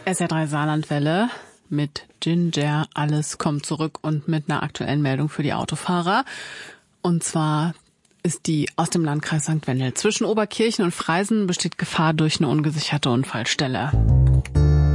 SR3 Saarlandwelle mit Ginger, alles kommt zurück und mit einer aktuellen Meldung für die Autofahrer. Und zwar ist die aus dem Landkreis St. Wendel. Zwischen Oberkirchen und Freisen besteht Gefahr durch eine ungesicherte Unfallstelle.